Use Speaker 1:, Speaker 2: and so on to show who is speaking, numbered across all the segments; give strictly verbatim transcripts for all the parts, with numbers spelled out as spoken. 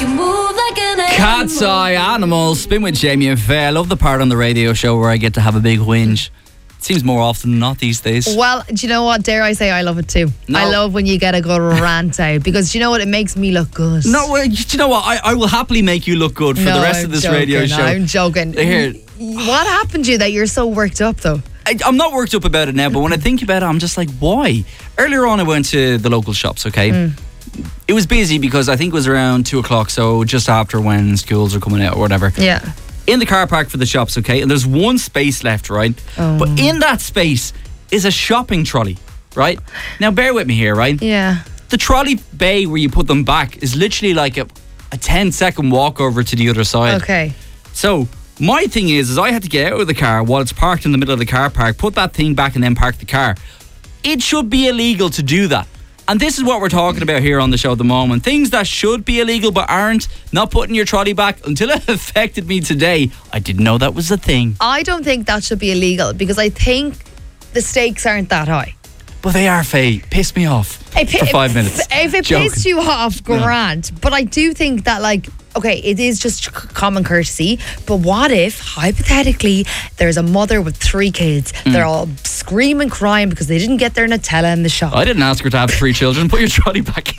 Speaker 1: You move like an animal.
Speaker 2: Cat's Eye Animals. Spin with Jamie and Faye. I love the part on the radio show where I get to have a big whinge. It seems more often than not these days.
Speaker 3: Well, do you know what? Dare I say I love it too.
Speaker 2: No.
Speaker 3: I love when you get a good rant out because do you know what? It makes me look good.
Speaker 2: No, well, do you know what? I, I will happily make you look good for
Speaker 3: No,
Speaker 2: the rest
Speaker 3: I'm
Speaker 2: of this
Speaker 3: joking,
Speaker 2: radio show.
Speaker 3: I'm joking.
Speaker 2: Here.
Speaker 3: What happened to you that you're so worked up though?
Speaker 2: I, I'm not worked up about it now, but when I think about it, I'm just like, why? Earlier on, I went to the local shops, okay? Mm. It was busy because I think it was around two o'clock, so just after when schools are coming out or whatever.
Speaker 3: Yeah.
Speaker 2: In the car park for the shops, okay? And there's one space left, right?
Speaker 3: Oh.
Speaker 2: But in that space is a shopping trolley, right? Now, bear with me here, right?
Speaker 3: Yeah.
Speaker 2: The trolley bay where you put them back is literally like a, a ten second walk over to the other side.
Speaker 3: Okay.
Speaker 2: So, my thing is, is I had to get out of the car while it's parked in the middle of the car park, put that thing back and then park the car. It should be illegal to do that. And this is what we're talking about here on the show at the moment. Things that should be illegal but aren't. Not putting your trolley back. Until it affected me today, I didn't know that was a thing.
Speaker 3: I don't think that should be illegal because I think the stakes aren't that high.
Speaker 2: But they are, Faye. Piss me off
Speaker 3: If,
Speaker 2: for five minutes.
Speaker 3: If it
Speaker 2: Joking.
Speaker 3: pissed you off, grand. No. But I do think that, like, okay, it is just c- common courtesy. But what if, hypothetically, there's a mother with three kids? Mm. They're all screaming, crying because they didn't get their Nutella in the shop.
Speaker 2: I didn't ask her to have three children. Put your trolley back.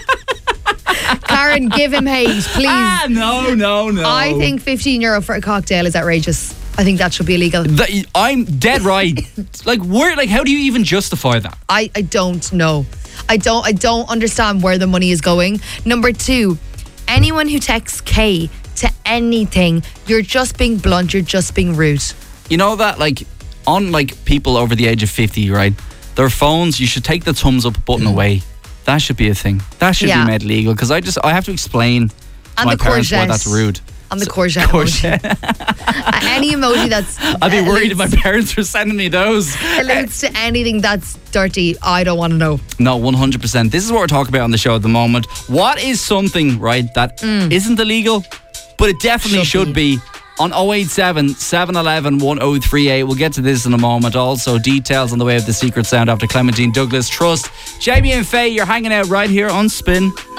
Speaker 3: Karen, give him hate, please.
Speaker 2: Ah, no, no, no.
Speaker 3: I think fifteen euro for a cocktail is outrageous. I think that should be illegal.
Speaker 2: That, I'm dead right. Like, where? Like, how do you even justify that?
Speaker 3: I, I don't know. I don't. I don't understand where the money is going. Number two, anyone who texts K to anything, you're just being blunt. You're just being rude.
Speaker 2: You know that, like, on like people over the age of fifty, right? Their phones, you should take the thumbs up button away. That should be a thing. That should
Speaker 3: Yeah.
Speaker 2: be made legal because I just I have to explain to
Speaker 3: And
Speaker 2: my
Speaker 3: the
Speaker 2: parents why
Speaker 3: courgette.
Speaker 2: that's rude.
Speaker 3: On the
Speaker 2: So-
Speaker 3: courgette,
Speaker 2: courgette.
Speaker 3: emoji. Any emoji that's
Speaker 2: I'd be worried if my
Speaker 3: alludes,
Speaker 2: parents were sending me those.
Speaker 3: alludes to anything that's dirty. I don't want to know.
Speaker 2: No, one hundred percent. This is what we're talking about on the show at the moment. What is something, right, that
Speaker 3: Mm.
Speaker 2: isn't illegal, but it definitely should,
Speaker 3: Should
Speaker 2: be. On oh eight seven, seven one one, one oh three eight. We'll get to this in a moment. Also, details on the way of the secret sound after Clementine Douglas Trust. Jamie and Faye, you're hanging out right here on Spin.